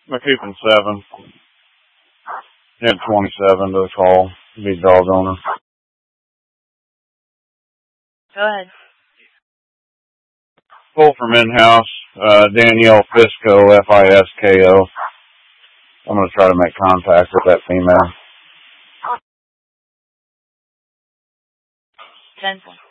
McCoopin 7. Yeah, 27 to the call. Be dog owner. Go ahead. Pull from in-house, Danielle Fisco, Fisko. I'm going to try to make contact with that female. 10 points.